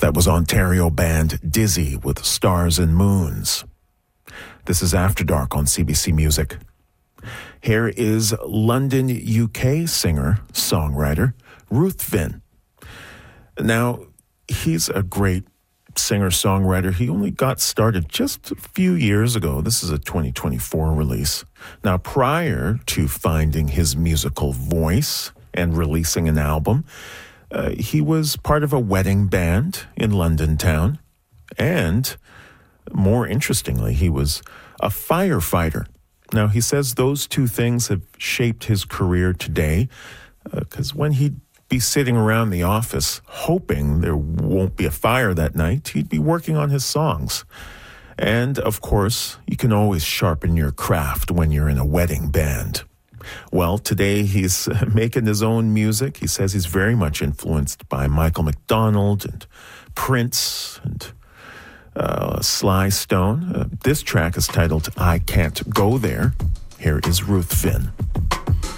That was Ontario band Dizzy with Stars and Moons. This is After Dark on CBC Music. Here is London, UK singer-songwriter Ruthven. Now, he's a great singer-songwriter. He only got started just a few years ago. This is a 2024 release. Now, prior to finding his musical voice and releasing an album, he was part of a wedding band in London town. And more interestingly, he was a firefighter. Now, he says those two things have shaped his career today, because when he'd be sitting around the office hoping there won't be a fire that night, he'd be working on his songs. And, of course, you can always sharpen your craft when you're in a wedding band. Well, today he's making his own music. He says he's very much influenced by Michael McDonald and Prince and Sly Stone. This track is titled I Can't Go There. Here is Ruthven.